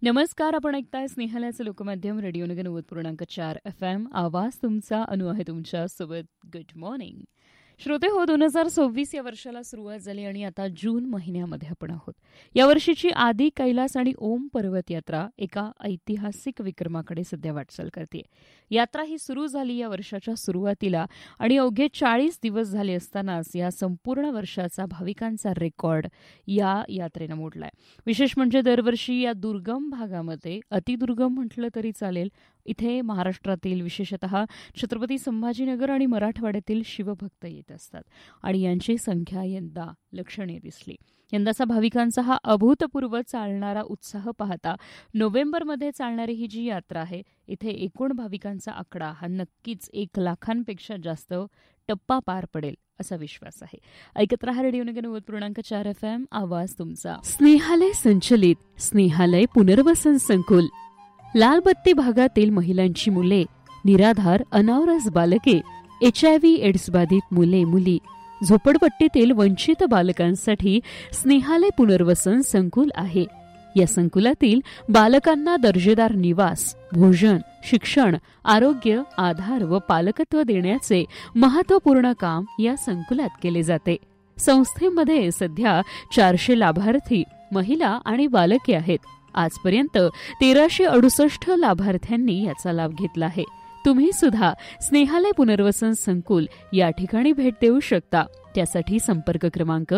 नमस्कार. आपण ऐकताय स्नेहालयाचं लोकमाध्यम रेडिओ नगर 90.4 FM. आवाज तुमचा, अनु आहे तुमच्या सोबत. गुड मॉर्निंग श्रोते हो. 2026 या वर्षाला सुरुवात झाली आणि आता जून महिन्यामध्ये आपण आहोत. या वर्षीची आदी कैलास आणि ओम पर्वत यात्रा एका ऐतिहासिक विक्रमाकडे सध्या वाटचाल करते. यात्रा ही सुरू झाली या वर्षाच्या सुरुवातीला आणि अवघे 40 दिवस झाले असतानाच या संपूर्ण वर्षाचा भाविकांचा रेकॉर्ड या यात्रेनं मोडलाय. विशेष म्हणजे दरवर्षी या दुर्गम भागामध्ये, अतिदुर्गम म्हटलं तरी चालेल, इथे महाराष्ट्रातील विशेषतः छत्रपती संभाजीनगर आणि मराठवाड्यातील शिवभक्त येत असतात आणि यांची संख्या यंदा लक्षणीय दिसली. यंदाचा भाविकांचा हा अभूतपूर्व चालणारा उत्साह पाहता नोव्हेंबरमध्ये चालणारी ही जी यात्रा आहे, इथे एकूण भाविकांचा आकडा हा नक्कीच 1 लाखांपेक्षा जास्त टप्पा पार पडेल असा विश्वास आहे. ऐकत रहा रेडिओ नगर 90.4 FM. आवाज तुमचा. स्नेहालय संचलित स्नेहालय पुनर्वसन संकुल. लालबत्ती भागातील महिलांची मुले, निराधार अनावरस बालके, HIV एड्स बाधित मुले मुली, झोपडपट्टीतील वंचित बालकांसाठी स्नेहालय पुनर्वसन संकुल आहे. या संकुलातील बालकांना दर्जेदार निवास, भोजन, शिक्षण, आरोग्य, आधार व पालकत्व देण्याचे महत्त्वपूर्ण काम या संकुलात केले जाते. संस्थेमध्ये सध्या 400 लाभार्थी महिला आणि बालके आहेत. आजपर्यंत 1368 लाभार्थ्यांनी याचा लाभ घेतला आहे. तुम्ही सुद्धा स्नेहालय पुनर्वसन संकुल या ठिकाणी भेट देऊ शकता. त्यासाठी संपर्क क्रमांक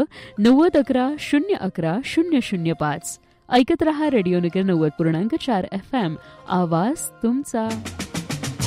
9011-011-005. ऐकत रहा रेडिओ नगर 90.4 FM. आवाज तुमचा.